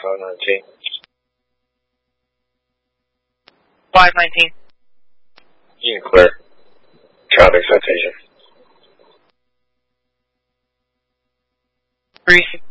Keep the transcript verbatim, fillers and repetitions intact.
five nineteen. five nineteen. You can clear. Traffic citation. three